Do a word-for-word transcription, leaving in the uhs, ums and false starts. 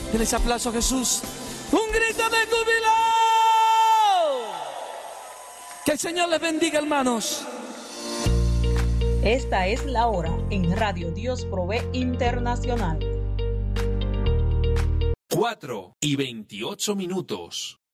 Denle ese aplauso a Jesús. ¡Un grito de júbilo! Que el Señor les bendiga, hermanos. Esta es la hora en Radio Dios Provee Internacional. cuatro y veintiocho minutos.